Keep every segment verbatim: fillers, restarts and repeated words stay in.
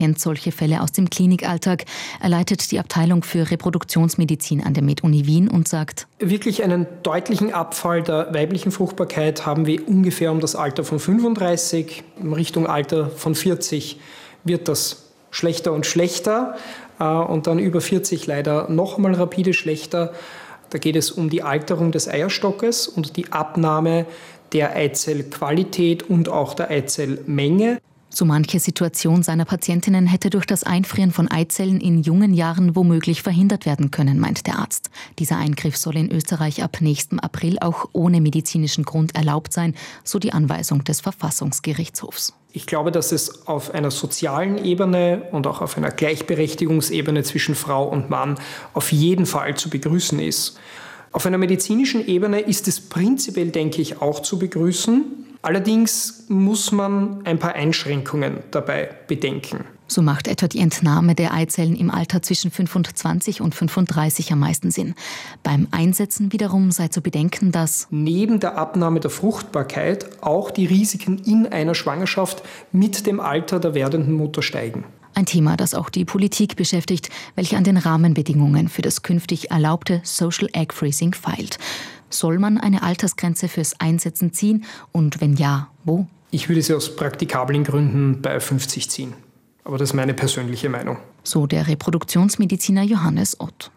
kennt solche Fälle aus dem Klinikalltag. Er leitet die Abteilung für Reproduktionsmedizin an der Med-Uni Wien und sagt: Wirklich einen deutlichen Abfall der weiblichen Fruchtbarkeit haben wir ungefähr um das Alter von fünfunddreißig. In Richtung Alter von vierzig wird das schlechter und schlechter und dann über vierzig leider noch einmal rapide schlechter. Da geht es um die Alterung des Eierstockes und die Abnahme der Eizellqualität und auch der Eizellmenge. So manche Situation seiner Patientinnen hätte durch das Einfrieren von Eizellen in jungen Jahren womöglich verhindert werden können, meint der Arzt. Dieser Eingriff soll in Österreich ab nächstem April auch ohne medizinischen Grund erlaubt sein, so die Anweisung des Verfassungsgerichtshofs. Ich glaube, dass es auf einer sozialen Ebene und auch auf einer Gleichberechtigungsebene zwischen Frau und Mann auf jeden Fall zu begrüßen ist. Auf einer medizinischen Ebene ist es prinzipiell, denke ich, auch zu begrüßen. Allerdings muss man ein paar Einschränkungen dabei bedenken. So macht etwa die Entnahme der Eizellen im Alter zwischen fünfundzwanzig und fünfunddreißig am meisten Sinn. Beim Einsetzen wiederum sei zu bedenken, dass neben der Abnahme der Fruchtbarkeit auch die Risiken in einer Schwangerschaft mit dem Alter der werdenden Mutter steigen. Ein Thema, das auch die Politik beschäftigt, welche an den Rahmenbedingungen für das künftig erlaubte Social Egg Freezing feilt. Soll man eine Altersgrenze fürs Einsetzen ziehen und wenn ja, wo? Ich würde sie aus praktikablen Gründen bei fünfzig ziehen. Aber das ist meine persönliche Meinung. So der Reproduktionsmediziner Johannes Ott.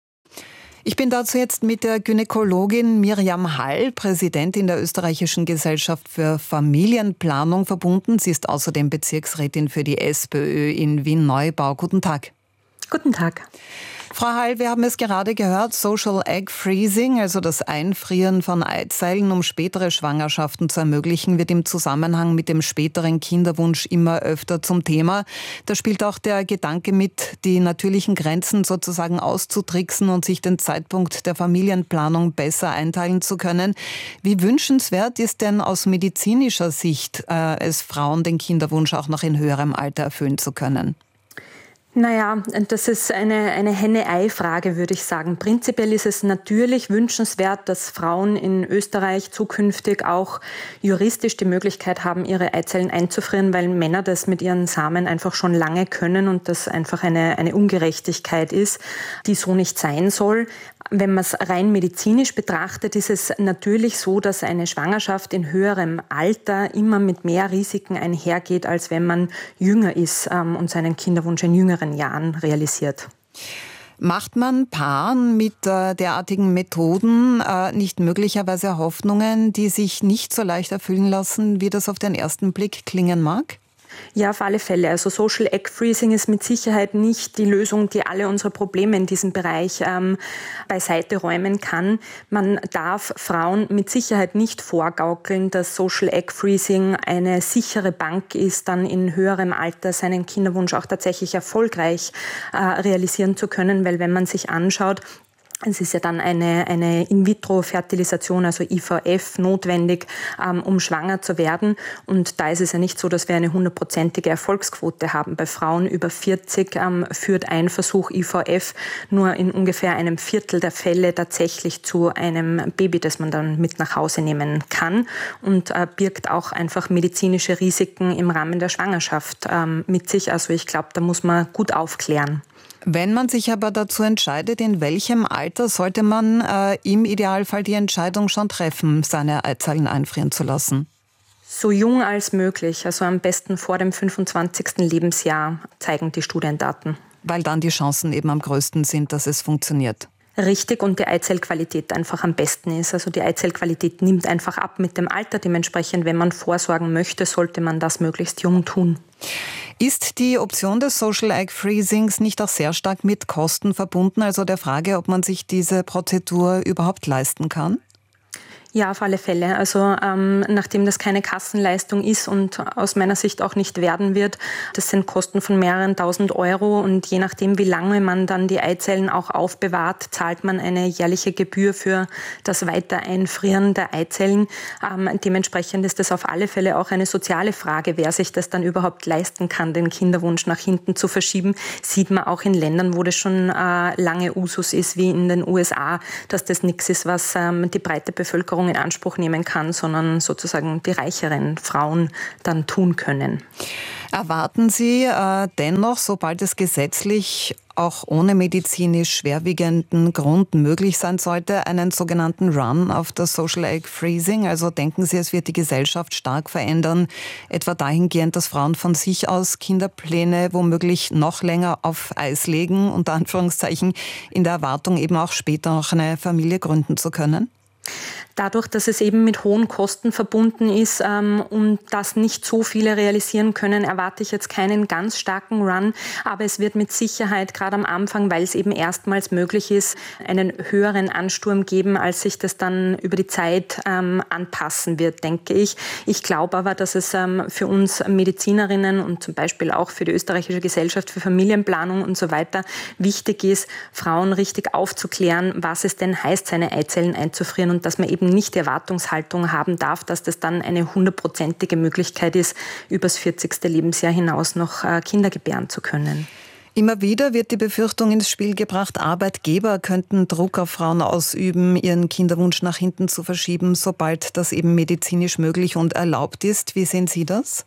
Ich bin dazu jetzt mit der Gynäkologin Miriam Hall, Präsidentin der Österreichischen Gesellschaft für Familienplanung, verbunden. Sie ist außerdem Bezirksrätin für die SPÖ in Wien-Neubau. Guten Tag. Guten Tag. Frau Hall, wir haben es gerade gehört, Social Egg Freezing, also das Einfrieren von Eizellen, um spätere Schwangerschaften zu ermöglichen, wird im Zusammenhang mit dem späteren Kinderwunsch immer öfter zum Thema. Da spielt auch der Gedanke mit, die natürlichen Grenzen sozusagen auszutricksen und sich den Zeitpunkt der Familienplanung besser einteilen zu können. Wie wünschenswert ist denn aus medizinischer Sicht äh, es Frauen, den Kinderwunsch auch noch in höherem Alter erfüllen zu können? Naja, das ist eine, eine Henne-Ei-Frage, würde ich sagen. Prinzipiell ist es natürlich wünschenswert, dass Frauen in Österreich zukünftig auch juristisch die Möglichkeit haben, ihre Eizellen einzufrieren, weil Männer das mit ihren Samen einfach schon lange können und das einfach eine, eine Ungerechtigkeit ist, die so nicht sein soll. Wenn man es rein medizinisch betrachtet, ist es natürlich so, dass eine Schwangerschaft in höherem Alter immer mit mehr Risiken einhergeht, als wenn man jünger ist ähm, und seinen Kinderwunsch in jüngeren Jahren realisiert. Macht man Paaren mit äh, derartigen Methoden äh, nicht möglicherweise Hoffnungen, die sich nicht so leicht erfüllen lassen, wie das auf den ersten Blick klingen mag? Ja, auf alle Fälle. Also Social Egg Freezing ist mit Sicherheit nicht die Lösung, die alle unsere Probleme in diesem Bereich ähm, beiseite räumen kann. Man darf Frauen mit Sicherheit nicht vorgaukeln, dass Social Egg Freezing eine sichere Bank ist, dann in höherem Alter seinen Kinderwunsch auch tatsächlich erfolgreich äh, realisieren zu können, weil wenn man sich anschaut, es ist ja dann eine, eine In-vitro-Fertilisation, also I V F, notwendig, ähm, um schwanger zu werden. Und da ist es ja nicht so, dass wir eine hundertprozentige Erfolgsquote haben. Bei Frauen über vierzig ähm, führt ein Versuch I V F nur in ungefähr einem Viertel der Fälle tatsächlich zu einem Baby, das man dann mit nach Hause nehmen kann und äh, birgt auch einfach medizinische Risiken im Rahmen der Schwangerschaft ähm, mit sich. Also ich glaube, da muss man gut aufklären. Wenn man sich aber dazu entscheidet, in welchem Alter sollte man äh, im Idealfall die Entscheidung schon treffen, seine Eizellen einfrieren zu lassen? So jung als möglich, also am besten vor dem fünfundzwanzigsten Lebensjahr, zeigen die Studiendaten. Weil dann die Chancen eben am größten sind, dass es funktioniert. Richtig und die Eizellqualität einfach am besten ist. Also die Eizellqualität nimmt einfach ab mit dem Alter. Dementsprechend, wenn man vorsorgen möchte, sollte man das möglichst jung tun. Ist die Option des Social Egg Freezings nicht auch sehr stark mit Kosten verbunden? Also der Frage, ob man sich diese Prozedur überhaupt leisten kann? Ja, auf alle Fälle. Also ähm, nachdem das keine Kassenleistung ist und aus meiner Sicht auch nicht werden wird, das sind Kosten von mehreren tausend Euro und je nachdem, wie lange man dann die Eizellen auch aufbewahrt, zahlt man eine jährliche Gebühr für das Weitereinfrieren der Eizellen. Ähm, dementsprechend ist das auf alle Fälle auch eine soziale Frage, wer sich das dann überhaupt leisten kann, den Kinderwunsch nach hinten zu verschieben. Sieht man auch in Ländern, wo das schon äh, lange Usus ist, wie in den U S A, dass das nichts ist, was ähm, die breite Bevölkerung Bevölkerung in Anspruch nehmen kann, sondern sozusagen die reicheren Frauen dann tun können. Erwarten Sie äh, dennoch, sobald es gesetzlich auch ohne medizinisch schwerwiegenden Grund möglich sein sollte, einen sogenannten Run auf das Social Egg Freezing? Also denken Sie, es wird die Gesellschaft stark verändern, etwa dahingehend, dass Frauen von sich aus Kinderpläne womöglich noch länger auf Eis legen, unter Anführungszeichen, in der Erwartung eben auch später noch eine Familie gründen zu können? Dadurch, dass es eben mit hohen Kosten verbunden ist ähm, und das nicht so viele realisieren können, erwarte ich jetzt keinen ganz starken Run. Aber es wird mit Sicherheit gerade am Anfang, weil es eben erstmals möglich ist, einen höheren Ansturm geben, als sich das dann über die Zeit ähm, anpassen wird, denke ich. Ich glaube aber, dass es ähm, für uns Medizinerinnen und zum Beispiel auch für die Österreichische Gesellschaft für Familienplanung und so weiter wichtig ist, Frauen richtig aufzuklären, was es denn heißt, seine Eizellen einzufrieren und dass man eben nicht die Erwartungshaltung haben darf, dass das dann eine hundertprozentige Möglichkeit ist, übers vierzigste Lebensjahr hinaus noch Kinder gebären zu können. Immer wieder wird die Befürchtung ins Spiel gebracht, Arbeitgeber könnten Druck auf Frauen ausüben, ihren Kinderwunsch nach hinten zu verschieben, sobald das eben medizinisch möglich und erlaubt ist. Wie sehen Sie das?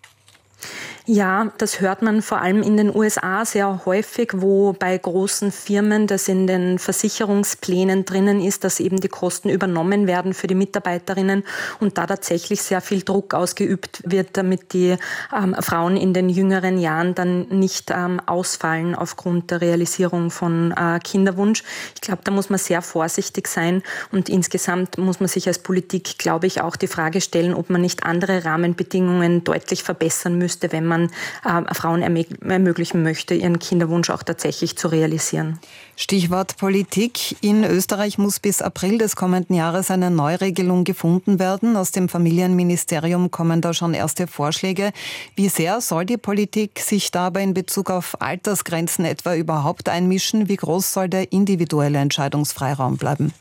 Ja, das hört man vor allem in den U S A sehr häufig, wo bei großen Firmen das in den Versicherungsplänen drinnen ist, dass eben die Kosten übernommen werden für die Mitarbeiterinnen und da tatsächlich sehr viel Druck ausgeübt wird, damit die ähm, Frauen in den jüngeren Jahren dann nicht ähm, ausfallen aufgrund der Realisierung von äh, Kinderwunsch. Ich glaube, da muss man sehr vorsichtig sein und insgesamt muss man sich als Politik, glaube ich, auch die Frage stellen, ob man nicht andere Rahmenbedingungen deutlich verbessern müsste, wenn man man äh, Frauen ermöglichen möchte, ihren Kinderwunsch auch tatsächlich zu realisieren. Stichwort Politik. In Österreich muss bis April des kommenden Jahres eine Neuregelung gefunden werden. Aus dem Familienministerium kommen da schon erste Vorschläge. Wie sehr soll die Politik sich dabei in Bezug auf Altersgrenzen etwa überhaupt einmischen? Wie groß soll der individuelle Entscheidungsfreiraum bleiben?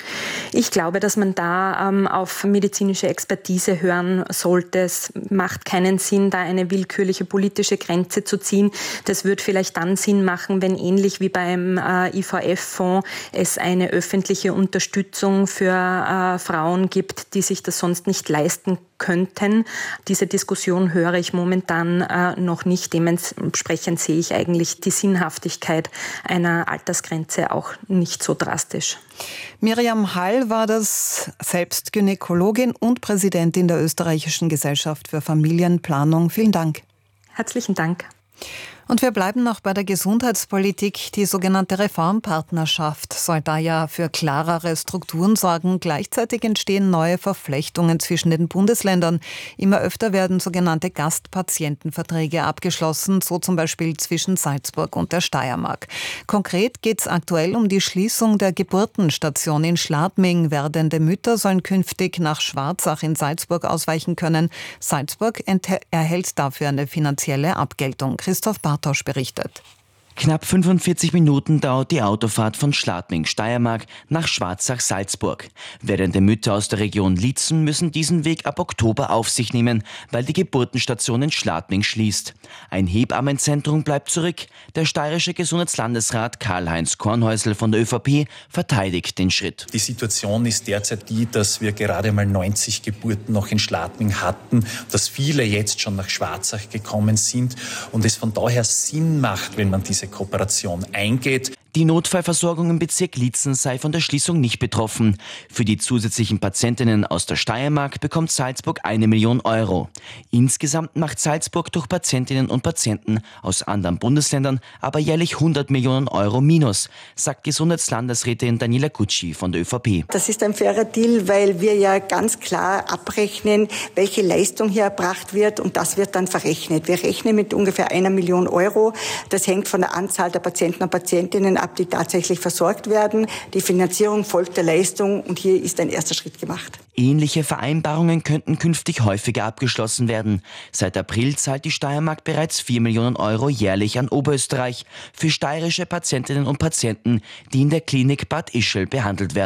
Ich glaube, dass man da ähm, auf medizinische Expertise hören sollte. Es macht keinen Sinn, da eine willkürliche politische Grenze zu ziehen. Das wird vielleicht dann Sinn machen, wenn ähnlich wie beim äh, I V F-Fonds es eine öffentliche Unterstützung für äh, Frauen gibt, die sich das sonst nicht leisten könnten. Diese Diskussion höre ich momentan äh, noch nicht. Dementsprechend sehe ich eigentlich die Sinnhaftigkeit einer Altersgrenze auch nicht so drastisch. Miriam Hall war das, selbst Gynäkologin und Präsidentin der Österreichischen Gesellschaft für Familienplanung. Vielen Dank. Herzlichen Dank. Und wir bleiben noch bei der Gesundheitspolitik. Die sogenannte Reformpartnerschaft soll da ja für klarere Strukturen sorgen. Gleichzeitig entstehen neue Verflechtungen zwischen den Bundesländern. Immer öfter werden sogenannte Gastpatientenverträge abgeschlossen, so zum Beispiel zwischen Salzburg und der Steiermark. Konkret geht es aktuell um die Schließung der Geburtenstation in Schladming. Werdende Mütter sollen künftig nach Schwarzach in Salzburg ausweichen können. Salzburg erhält dafür eine finanzielle Abgeltung. Christoph Bartosch berichtet. Knapp fünfundvierzig Minuten dauert die Autofahrt von Schladming, Steiermark nach Schwarzach, Salzburg. Werdende Mütter aus der Region Liezen müssen diesen Weg ab Oktober auf sich nehmen, weil die Geburtenstation in Schladming schließt. Ein Hebammenzentrum bleibt zurück. Der steirische Gesundheitslandesrat Karl-Heinz Kornhäusl von der ÖVP verteidigt den Schritt. Die Situation ist derzeit die, dass wir gerade mal neunzig Geburten noch in Schladming hatten, dass viele jetzt schon nach Schwarzach gekommen sind und es von daher Sinn macht, wenn man diese Kooperation eingeht. Die Notfallversorgung im Bezirk Liezen sei von der Schließung nicht betroffen. Für die zusätzlichen Patientinnen aus der Steiermark bekommt Salzburg eine Million Euro. Insgesamt macht Salzburg durch Patientinnen und Patienten aus anderen Bundesländern aber jährlich hundert Millionen Euro minus, sagt Gesundheitslandesrätin Daniela Gucci von der ÖVP. Das ist ein fairer Deal, weil wir ja ganz klar abrechnen, welche Leistung hier erbracht wird und das wird dann verrechnet. Wir rechnen mit ungefähr einer Million Euro. Das hängt von der Anzahl der Patienten und Patientinnen ab, die tatsächlich versorgt werden. Die Finanzierung folgt der Leistung und hier ist ein erster Schritt gemacht. Ähnliche Vereinbarungen könnten künftig häufiger abgeschlossen werden. Seit April zahlt die Steiermark bereits vier Millionen Euro jährlich an Oberösterreich für steirische Patientinnen und Patienten, die in der Klinik Bad Ischl behandelt werden.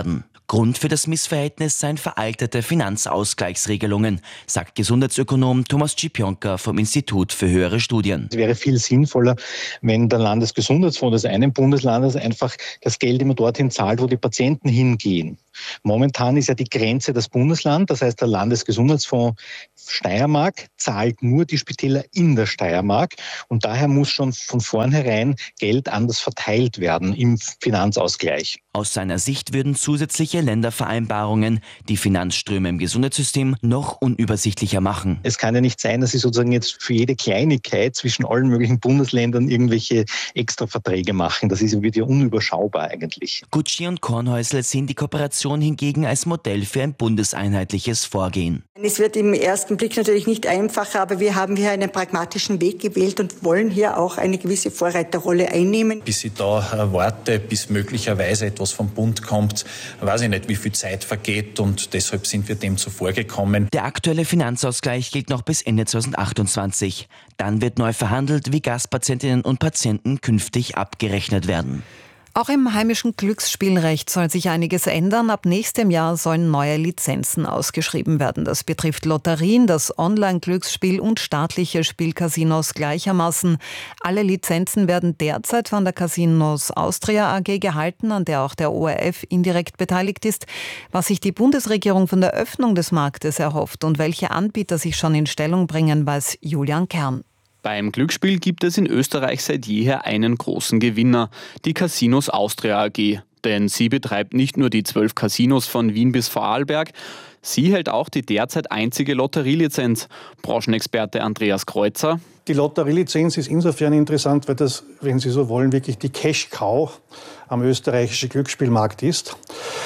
Grund für das Missverhältnis seien veraltete Finanzausgleichsregelungen, sagt Gesundheitsökonom Thomas Cipionka vom Institut für höhere Studien. Es wäre viel sinnvoller, wenn der Landesgesundheitsfonds des einen Bundeslandes einfach das Geld immer dorthin zahlt, wo die Patienten hingehen. Momentan ist ja die Grenze das Bundesland, das heißt der Landesgesundheitsfonds Steiermark zahlt nur die Spitäler in der Steiermark und daher muss schon von vornherein Geld anders verteilt werden im Finanzausgleich. Aus seiner Sicht würden zusätzliche Ländervereinbarungen die Finanzströme im Gesundheitssystem noch unübersichtlicher machen. Es kann ja nicht sein, dass Sie sozusagen jetzt für jede Kleinigkeit zwischen allen möglichen Bundesländern irgendwelche Extraverträge machen. Das ist, wird ja unüberschaubar eigentlich. Gutschi und Kornhäusl sehen die Kooperation hingegen als Modell für ein bundeseinheitliches Vorgehen. Es wird im ersten Blick natürlich nicht einfacher, aber wir haben hier einen pragmatischen Weg gewählt und wollen hier auch eine gewisse Vorreiterrolle einnehmen. Bis ich da warte, bis möglicherweise etwas vom Bund kommt, weiß ich nicht, wie viel Zeit vergeht und deshalb sind wir dem zuvorgekommen. Der aktuelle Finanzausgleich gilt noch bis Ende zweitausendachtundzwanzig. Dann wird neu verhandelt, wie Gastpatientinnen und Patienten künftig abgerechnet werden. Auch im heimischen Glücksspielrecht soll sich einiges ändern. Ab nächstem Jahr sollen neue Lizenzen ausgeschrieben werden. Das betrifft Lotterien, das Online-Glücksspiel und staatliche Spielcasinos gleichermaßen. Alle Lizenzen werden derzeit von der Casinos Austria A G gehalten, an der auch der O R F indirekt beteiligt ist. Was sich die Bundesregierung von der Öffnung des Marktes erhofft und welche Anbieter sich schon in Stellung bringen, weiß Julian Kern. Beim Glücksspiel gibt es in Österreich seit jeher einen großen Gewinner, die Casinos Austria A G. Denn sie betreibt nicht nur die zwölf Casinos von Wien bis Vorarlberg, sie hält auch die derzeit einzige Lotterielizenz. Branchenexperte Andreas Kreuzer. Die Lotterielizenz ist insofern interessant, weil das, wenn Sie so wollen, wirklich die Cash-Cow am österreichischen Glücksspielmarkt ist.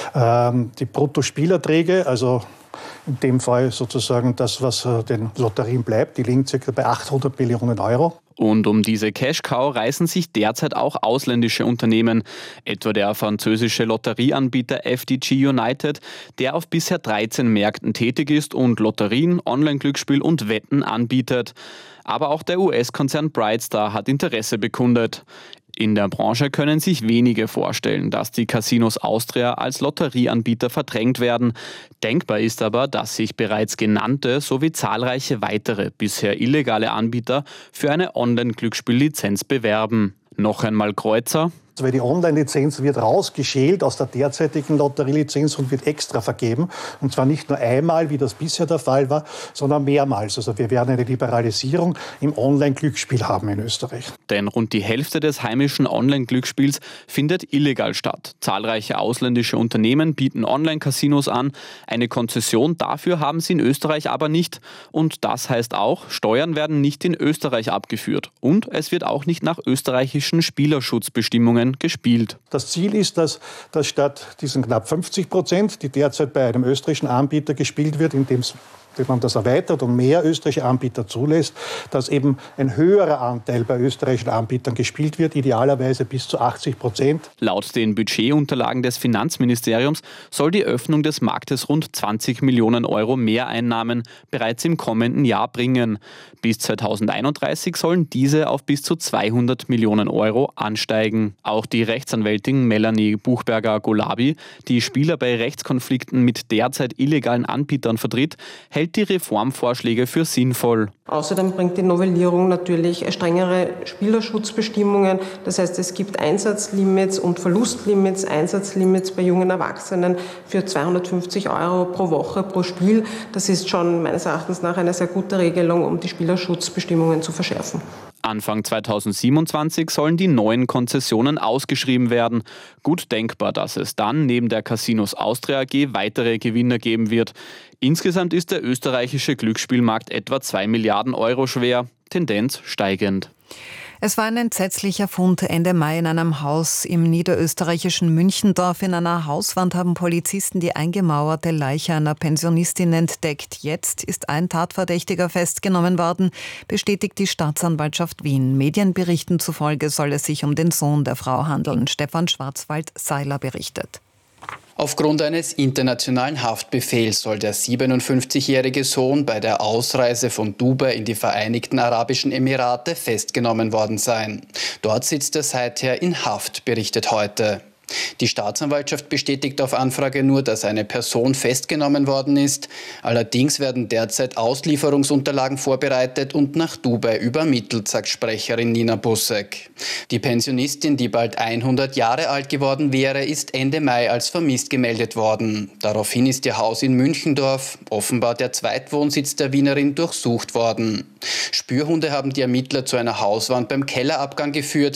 Ähm, die Bruttospielerträge, also in dem Fall sozusagen das, was den Lotterien bleibt, die liegen ca. bei achthundert Millionen Euro. Und um diese Cash-Cow reißen sich derzeit auch ausländische Unternehmen, etwa der französische Lotterieanbieter F D G United, der auf bisher dreizehn Märkten tätig ist und Lotterien, Online-Glücksspiel und Wetten anbietet. Aber auch der U S-Konzern Brightstar hat Interesse bekundet. In der Branche können sich wenige vorstellen, dass die Casinos Austria als Lotterieanbieter verdrängt werden. Denkbar ist aber, dass sich bereits genannte sowie zahlreiche weitere bisher illegale Anbieter für eine Online-Glücksspiellizenz bewerben. Noch einmal Kreuzer. Weil die Online-Lizenz wird rausgeschält aus der derzeitigen Lotterielizenz und wird extra vergeben. Und zwar nicht nur einmal, wie das bisher der Fall war, sondern mehrmals. Also wir werden eine Liberalisierung im Online-Glücksspiel haben in Österreich. Denn rund die Hälfte des heimischen Online-Glücksspiels findet illegal statt. Zahlreiche ausländische Unternehmen bieten Online-Casinos an. Eine Konzession dafür haben sie in Österreich aber nicht. Und das heißt auch, Steuern werden nicht in Österreich abgeführt. Und es wird auch nicht nach österreichischen Spielerschutzbestimmungen gespielt. Das Ziel ist, dass, dass statt diesen knapp fünfzig Prozent, die derzeit bei einem österreichischen Anbieter gespielt wird, indem man das erweitert und mehr österreichische Anbieter zulässt, dass eben ein höherer Anteil bei österreichischen Anbietern gespielt wird, idealerweise bis zu achtzig Prozent. Laut den Budgetunterlagen des Finanzministeriums soll die Öffnung des Marktes rund zwanzig Millionen Euro Mehreinnahmen bereits im kommenden Jahr bringen. Bis zweitausendeinunddreißig sollen diese auf bis zu zweihundert Millionen Euro ansteigen. Auch die Rechtsanwältin Melanie Buchberger-Golabi, die Spieler bei Rechtskonflikten mit derzeit illegalen Anbietern vertritt, hält die Reformvorschläge für sinnvoll. Außerdem bringt die Novellierung natürlich strengere Spielerschutzbestimmungen. Das heißt, es gibt Einsatzlimits und Verlustlimits, Einsatzlimits bei jungen Erwachsenen für zweihundertfünfzig Euro pro Woche pro Spiel. Das ist schon meines Erachtens nach eine sehr gute Regelung, um die Spielerschutzbestimmungen zu verschärfen. Anfang zweitausendsiebenundzwanzig sollen die neuen Konzessionen ausgeschrieben werden. Gut denkbar, dass es dann neben der Casinos Austria A G weitere Gewinner geben wird. Insgesamt ist der österreichische Glücksspielmarkt etwa zwei Milliarden Euro schwer, Tendenz steigend. Es war ein entsetzlicher Fund Ende Mai in einem Haus im niederösterreichischen Münchendorf. In einer Hauswand haben Polizisten die eingemauerte Leiche einer Pensionistin entdeckt. Jetzt ist ein Tatverdächtiger festgenommen worden, bestätigt die Staatsanwaltschaft Wien. Medienberichten zufolge soll es sich um den Sohn der Frau handeln. Stefan Schwarzwald-Seiler berichtet. Aufgrund eines internationalen Haftbefehls soll der siebenundfünfzigjährige Sohn bei der Ausreise von Dubai in die Vereinigten Arabischen Emirate festgenommen worden sein. Dort sitzt er seither in Haft, berichtet heute. Die Staatsanwaltschaft bestätigt auf Anfrage nur, dass eine Person festgenommen worden ist. Allerdings werden derzeit Auslieferungsunterlagen vorbereitet und nach Dubai übermittelt, sagt Sprecherin Nina Bussek. Die Pensionistin, die bald hundert Jahre alt geworden wäre, ist Ende Mai als vermisst gemeldet worden. Daraufhin ist ihr Haus in Münchendorf, offenbar der Zweitwohnsitz der Wienerin, durchsucht worden. Spürhunde haben die Ermittler zu einer Hauswand beim Kellerabgang geführt.